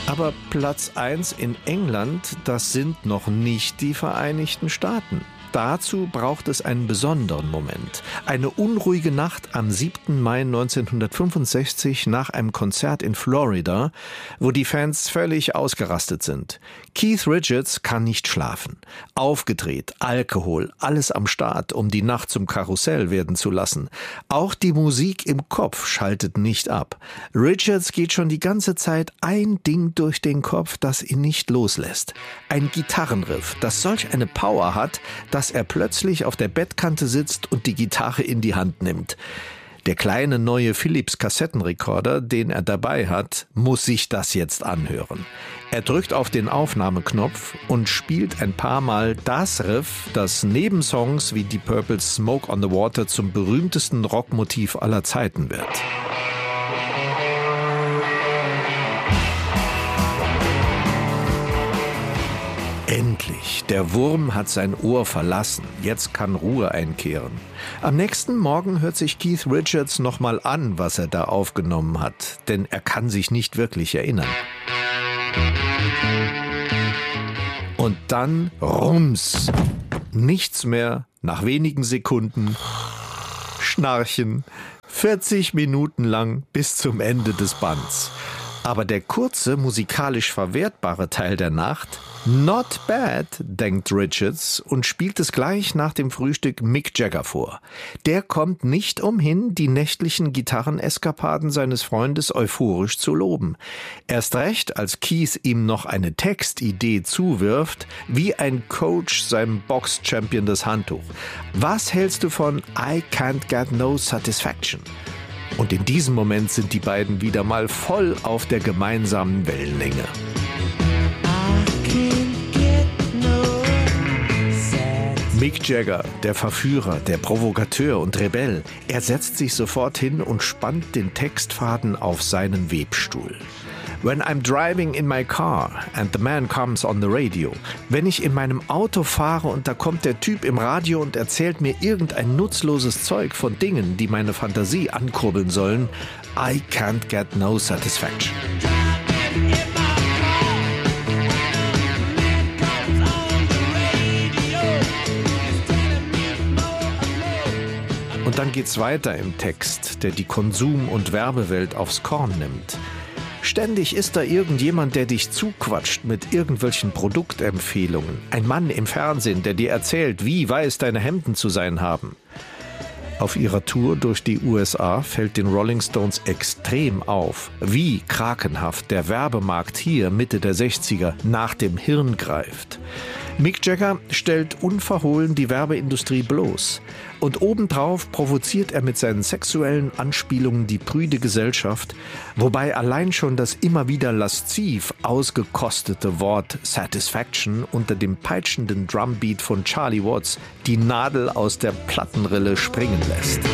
Aber Platz 1 in England, das sind noch nicht die Vereinigten Staaten. Dazu braucht es einen besonderen Moment. Eine unruhige Nacht am 7. Mai 1965 nach einem Konzert in Florida, wo die Fans völlig ausgerastet sind. Keith Richards kann nicht schlafen. Aufgedreht, Alkohol, alles am Start, um die Nacht zum Karussell werden zu lassen. Auch die Musik im Kopf schaltet nicht ab. Richards geht schon die ganze Zeit ein Ding durch den Kopf, das ihn nicht loslässt. Ein Gitarrenriff, das solch eine Power hat, dass er plötzlich auf der Bettkante sitzt und die Gitarre in die Hand nimmt. Der kleine neue Philips Kassettenrekorder, den er dabei hat, muss sich das jetzt anhören. Er drückt auf den Aufnahmeknopf und spielt ein paar Mal das Riff, das neben Songs wie Deep Purple's Smoke on the Water zum berühmtesten Rockmotiv aller Zeiten wird. Endlich, der Wurm hat sein Ohr verlassen. Jetzt kann Ruhe einkehren. Am nächsten Morgen hört sich Keith Richards nochmal an, was er da aufgenommen hat. Denn er kann sich nicht wirklich erinnern. Und dann rums. Nichts mehr, nach wenigen Sekunden. Schnarchen. 40 Minuten lang bis zum Ende des Bands. Aber der kurze, musikalisch verwertbare Teil der Nacht, not bad, denkt Richards und spielt es gleich nach dem Frühstück Mick Jagger vor. Der kommt nicht umhin, die nächtlichen Gitarreneskapaden seines Freundes euphorisch zu loben. Erst recht, als Keith ihm noch eine Textidee zuwirft, wie ein Coach seinem Box-Champion das Handtuch. Was hältst du von I can't get no satisfaction? Und in diesem Moment sind die beiden wieder mal voll auf der gemeinsamen Wellenlänge. Mick Jagger, der Verführer, der Provokateur und Rebell, er setzt sich sofort hin und spannt den Textfaden auf seinen Webstuhl. When I'm driving in my car and the man comes on the radio. Wenn ich in meinem Auto fahre und da kommt der Typ im Radio und erzählt mir irgendein nutzloses Zeug von Dingen, die meine Fantasie ankurbeln sollen, I can't get no satisfaction. Und dann geht's weiter im Text, der die Konsum- und Werbewelt aufs Korn nimmt. Ständig ist da irgendjemand, der dich zuquatscht mit irgendwelchen Produktempfehlungen. Ein Mann im Fernsehen, der dir erzählt, wie weiß deine Hemden zu sein haben. Auf ihrer Tour durch die USA fällt den Rolling Stones extrem auf, wie krakenhaft der Werbemarkt hier Mitte der 60er nach dem Hirn greift. Mick Jagger stellt unverhohlen die Werbeindustrie bloß. Und obendrauf provoziert er mit seinen sexuellen Anspielungen die prüde Gesellschaft, wobei allein schon das immer wieder lasziv ausgekostete Wort Satisfaction unter dem peitschenden Drumbeat von Charlie Watts die Nadel aus der Plattenrille springen lässt.